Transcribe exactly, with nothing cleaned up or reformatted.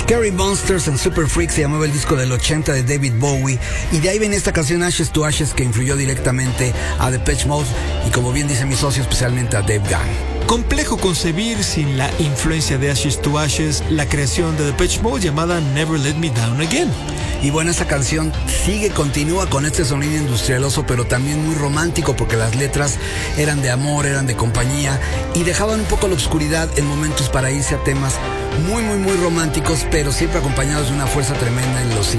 Scary Monsters and Super Freaks se llamaba el disco del ochenta de David Bowie, y de ahí viene esta canción Ashes to Ashes, que influyó directamente a Depeche Mode y, como bien dice mi socio, especialmente a Dave Gahan. Complejo concebir sin la influencia de Ashes to Ashes la creación de Depeche Mode llamada Never Let Me Down Again. Y bueno, esta canción sigue, continúa con este sonido industrialoso, pero también muy romántico, porque las letras eran de amor, eran de compañía, y dejaban un poco la oscuridad en momentos para irse a temas muy, muy, muy románticos, pero siempre acompañados de una fuerza tremenda en los